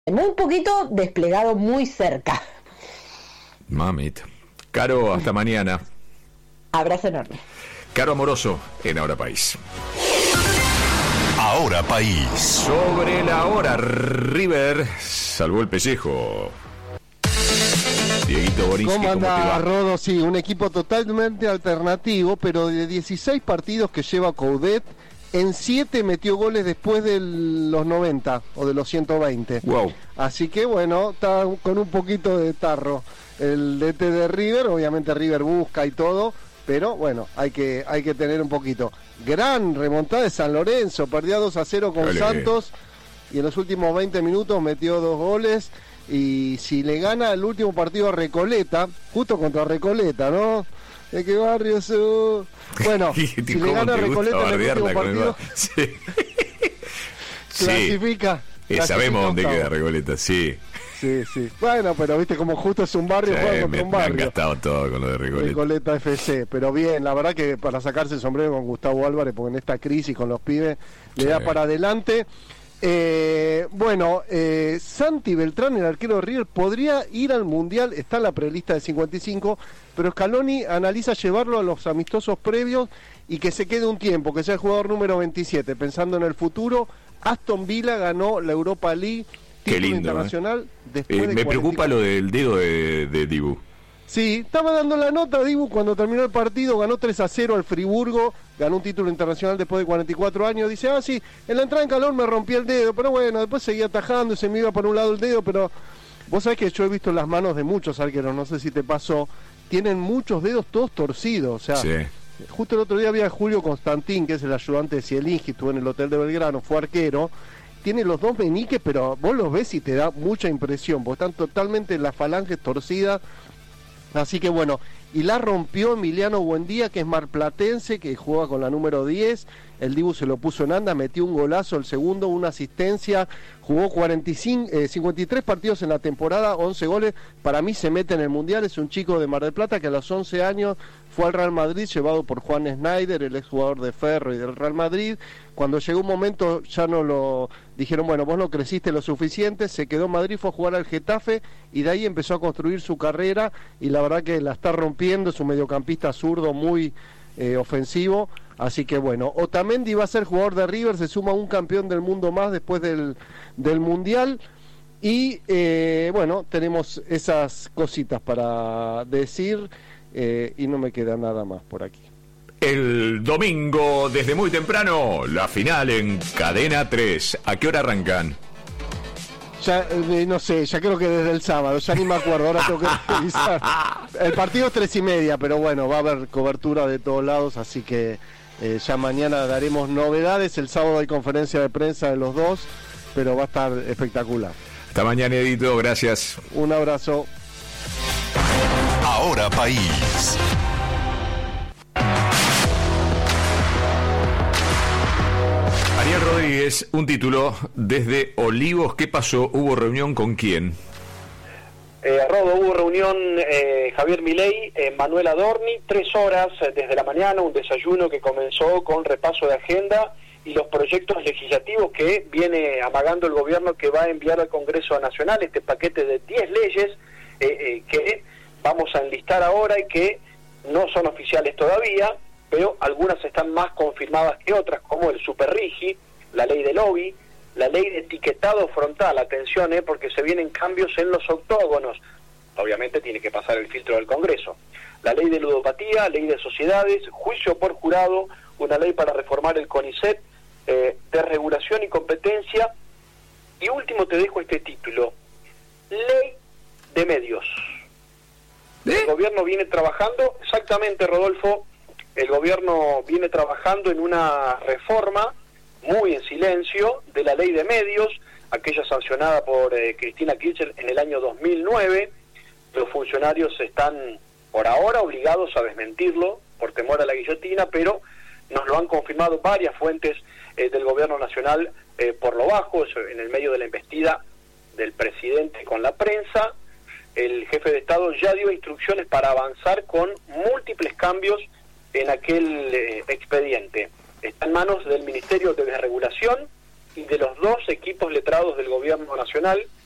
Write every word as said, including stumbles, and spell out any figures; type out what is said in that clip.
Un poquito desplegado muy cerca. Mamita. Caro, hasta mañana. Abrazo enorme. Caro Amoroso en Ahora País. Ahora País. Sobre la hora, River salvó el pellejo. Dieguito Borinsky, ¿Cómo anda, ¿cómo te va? Rodo? Sí, un equipo totalmente alternativo, pero de dieciséis partidos que lleva Coudet, en siete metió goles después de los noventa o de los ciento veinte. Wow. Así que bueno, está con un poquito de tarro el D T de River. Obviamente River busca y todo, pero bueno, hay que hay que tener un poquito. Gran remontada de San Lorenzo, perdió dos a cero con Dale. Santos y en los últimos veinte minutos metió dos goles. Y si le gana el último partido a Recoleta, justo contra Recoleta, ¿no? ¿De qué barrio sos? Bueno, si le gana a Recoleta en el último partido, sí. clasifica. Sí. clasifica Sabemos dónde octavo. queda Recoleta, sí. Sí, sí. Bueno, pero viste como justo es un barrio, Sí, juega me, contra un me han barrio. gastado todo con lo de Recoleta. Recoleta F C, pero bien, la verdad que para sacarse el sombrero con Gustavo Álvarez, porque en esta crisis con los pibes le Sí. da para adelante. Eh, bueno, eh, Santi Beltrán, el arquero de River, podría ir al Mundial, está en la prelista de cincuenta y cinco, pero Scaloni analiza llevarlo a los amistosos previos y que se quede un tiempo, que sea el jugador número veintisiete, pensando en el futuro. Aston Villa ganó la Europa League, Qué título lindo, internacional, eh. después Eh, de me cuarenta y preocupa lo del dedo de, de Dibu. Sí, estaba dando la nota, Dibu, cuando terminó el partido, ganó tres a cero al Friburgo, ganó un título internacional después de cuarenta y cuatro años, dice, ah, sí, en la entrada en calor me rompí el dedo, pero bueno, después seguía atajando y se me iba por un lado el dedo, pero vos sabés que yo he visto las manos de muchos arqueros, no sé si te pasó, tienen muchos dedos todos torcidos, o sea, Sí. justo el otro día había Julio Constantín, que es el ayudante de Zielinski, estuvo en el hotel de Belgrano, fue arquero, tiene los dos meñiques, pero vos los ves y te da mucha impresión, porque están totalmente las falanges torcidas. Así que bueno, y la rompió Emiliano Buendía, que es marplatense, que juega con la número diez, el Dibu se lo puso en anda, metió un golazo, el segundo, una asistencia, jugó cuarenta y cinco, eh, cincuenta y tres partidos en la temporada, once goles, para mí se mete en el Mundial, es un chico de Mar del Plata que a los once años fue al Real Madrid, llevado por Juan Schneider, el exjugador de Ferro y del Real Madrid. Cuando llegó un momento ya no lo dijeron, bueno, vos no creciste lo suficiente, se quedó en Madrid, fue a jugar al Getafe y de ahí empezó a construir su carrera y la verdad que la está rompiendo, es un mediocampista zurdo muy eh, ofensivo, así que bueno, Otamendi va a ser jugador de River, se suma un campeón del mundo más después del, del Mundial y eh, bueno, tenemos esas cositas para decir eh, y no me queda nada más por aquí. El domingo, desde muy temprano, la final en Cadena tres. ¿A qué hora arrancan? Ya, eh, no sé, ya creo que desde el sábado, ya ni me acuerdo, ahora tengo que revisar. El partido es tres y media, pero bueno, va a haber cobertura de todos lados, así que eh, ya mañana daremos novedades. El sábado hay conferencia de prensa de los dos, pero va a estar espectacular. Hasta mañana, Edito, gracias. Un abrazo. Ahora País. Ariel Rodríguez, un título desde Olivos. ¿Qué pasó? ¿Hubo reunión con quién? Eh, Rodo, hubo reunión eh, Javier Milei, eh, Manuel Adorni, tres horas eh, desde la mañana, un desayuno que comenzó con repaso de agenda y los proyectos legislativos que viene amagando el gobierno que va a enviar al Congreso Nacional, este paquete de diez leyes eh, eh, que vamos a enlistar ahora y que no son oficiales todavía, pero algunas están más confirmadas que otras, como el Superrigi, la ley de lobby, la ley de etiquetado frontal, atención, eh, porque se vienen cambios en los octógonos, obviamente tiene que pasar el filtro del Congreso, la ley de ludopatía, ley de sociedades, juicio por jurado, una ley para reformar el CONICET, eh, de regulación y competencia, y último te dejo este título, ley de medios. ¿Eh? El gobierno viene trabajando, exactamente, Rodolfo, el gobierno viene trabajando en una reforma muy en silencio de la ley de medios, aquella sancionada por eh, Cristina Kirchner en el año dos mil nueve. Los funcionarios están por ahora obligados a desmentirlo por temor a la guillotina, pero nos lo han confirmado varias fuentes eh, del gobierno nacional eh, por lo bajo, en el medio de la embestida del presidente con la prensa. El jefe de Estado ya dio instrucciones para avanzar con múltiples cambios en aquel eh, expediente. Está en manos del Ministerio de Desregulación y de los dos equipos letrados del Gobierno Nacional,